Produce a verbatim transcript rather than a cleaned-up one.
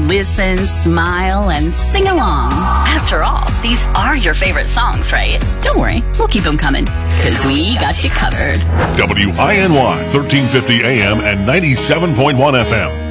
listen, smile, and sing along. After all, these are your favorite songs, right? Don't worry, we'll keep them coming, because we got you covered. W I N Y, thirteen fifty A M and ninety-seven point one F M.